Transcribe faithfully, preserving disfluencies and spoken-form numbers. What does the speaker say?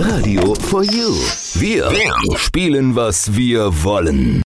Radio for You. Wir spielen, was wir wollen.